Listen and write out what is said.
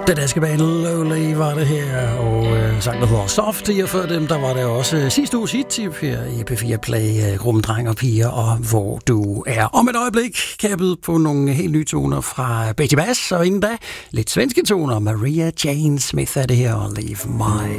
Den danske band Lowly var det her, og sang der hedder Soft. Og før dem, der var det også sidste uges hit-tip her i P4 Play, gruppen Dreng og Piger, og Hvor du er. Om et øjeblik kan jeg byde på nogle helt nye toner fra Betty Bass, og inden da lidt svenske toner. Maria Jane Smith er det her, og Leave My